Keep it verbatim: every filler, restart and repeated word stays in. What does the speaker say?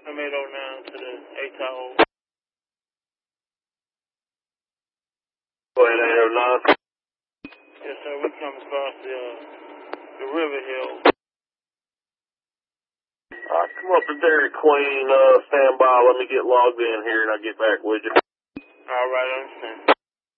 I'm eight oh nine to the A T O. Go ahead, eight oh nine. Yes, sir. We come across the, uh, the River Hill. Alright, come up to Dairy Queen, uh, stand by. Let me get logged in here and I'll get back with you. All right, I understand.